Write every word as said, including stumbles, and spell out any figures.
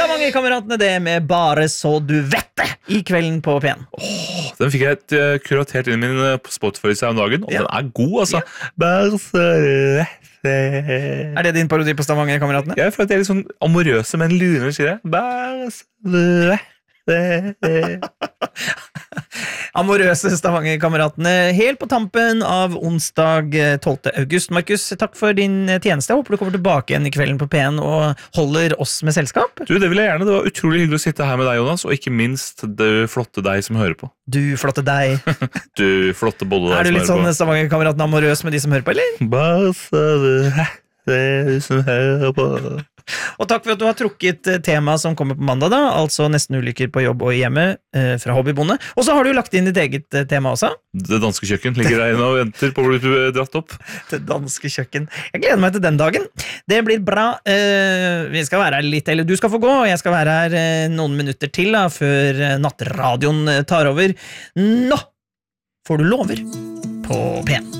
Stavanger-kameratene det med Bare så du vet det I kvelden på P en. Åh, den fikk jeg et, uh, kuratert inn i min uh, på Spotify om dagen, og Ja. den er god, altså. Ja. Bare så du vet det. Er det din parodi på Stavanger-kameratene? Jeg føler at de er litt sånn amorøse, men lunere, sier jeg. Bare så du vet det. Amorøse Stavanger-kameratene helt på tampen av onsdag tolvte august. Markus, takk for din tjeneste. Jeg håper du kommer tilbake igjen I kvelden på P en og holder oss med selskap. Du, det vil jeg gjerne. Det var utrolig hyggelig å sitte her med deg, Jonas, og ikke minst det flotte deg som hører på. Du flotte deg. Du flotte bolle Er deg du som litt hører sånn på. Stavanger-kameraten amorøs med de som hører på, eller? Bare så du vet det som hører på. Og takk for at du har trukket tema som kommer på mandag da, altså nesten ulykker på jobb og I hjemme eh, fra Hobbybonde. Og så har du lagt inn ditt eget eh, tema også. Det danske kjøkken ligger der inne og venter på å bli dratt opp. Det danske kjøkken. Jeg gleder meg til den dagen. Det blir bra. Eh, vi skal være her litt, eller du skal få gå, og jeg skal være her eh, noen minutter til da, før eh, nattradioen eh, tar over. Nå får du lover på P en.